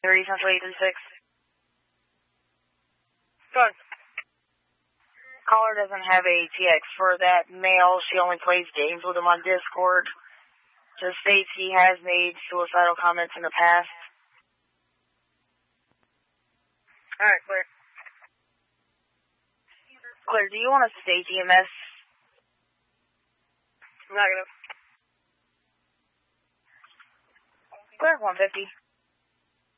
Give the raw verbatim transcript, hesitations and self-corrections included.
three, Central eight three six. Go ahead. Caller doesn't have a T X for that male. She only plays games with him on Discord. Just states he has made suicidal comments in the past. Alright, clear. Clear, do you want to state E M S? Negative. Clear, one fifty.